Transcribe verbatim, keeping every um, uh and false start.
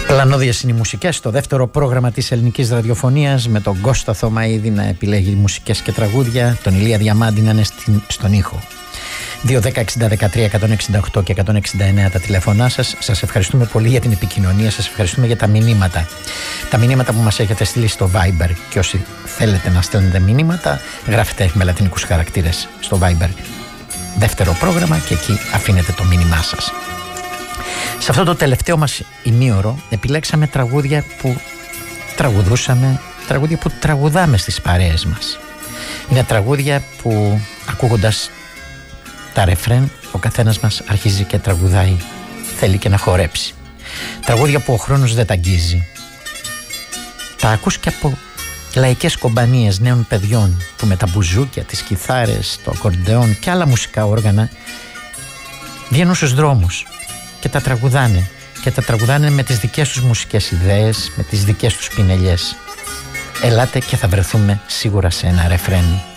Πλανώδιες είναι οι μουσικές, το δεύτερο πρόγραμμα της ελληνικής ραδιοφωνίας, με τον Κώστα Θωμαίδη να επιλέγει μουσικές και τραγούδια, τον Ηλία Διαμάντη να είναι στην, στον ήχο. δύο δέκα εξήντα δεκατρία εκατόν εξήντα οκτώ και εκατόν εξήντα εννέα τα τηλέφωνά σας. Σας ευχαριστούμε πολύ για την επικοινωνία, σας ευχαριστούμε για τα μηνύματα. Τα μηνύματα που μας έχετε στείλει στο Viber, και όσοι θέλετε να στέλνετε μηνύματα, γράφετε με λατινικούς χαρακτήρες στο Viber δεύτερο πρόγραμμα και εκεί αφήνετε το μήνυμά σας. Σε αυτό το τελευταίο μας ημίωρο επιλέξαμε τραγούδια που τραγουδούσαμε, τραγούδια που τραγουδάμε στις παρέες μας. Είναι τραγούδια που ακούγοντας τα ρεφρέν ο καθένας μας αρχίζει και τραγουδάει, θέλει και να χορέψει. Τραγούδια που ο χρόνος δεν τα αγγίζει. Τα ακούς και από λαϊκές κομπανίες νέων παιδιών που με τα μπουζούκια, τις κιθάρες, το ακορντεόν και άλλα μουσικά όργανα βγαίνουν στους δρόμους και τα τραγουδάνε, και τα τραγουδάνε με τις δικές τους μουσικές ιδέες, με τις δικές τους πινελιές. Ελάτε και θα βρεθούμε σίγουρα σε ένα ρεφρέν.